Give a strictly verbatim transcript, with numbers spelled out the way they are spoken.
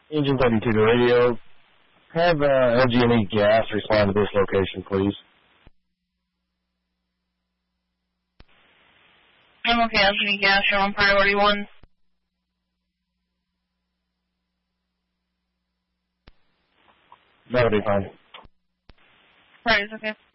Engine thirty-two to radio. Have uh, L G and E Gas respond to this location, please. I'm okay, L G and E Gas, you're on priority one. That'll be fine. Right, it's okay.